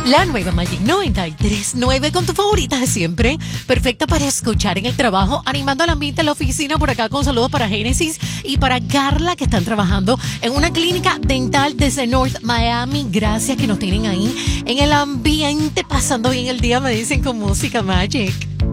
La nueva Magic 93.9 con tu favorita de siempre. Perfecta para escuchar en el trabajo, animando el ambiente en la oficina. Por acá con saludos para Génesis y para Carla, que están trabajando en una clínica dental desde North Miami. Gracias que nos tienen ahí en el ambiente, pasando bien el día, me dicen, con música Magic.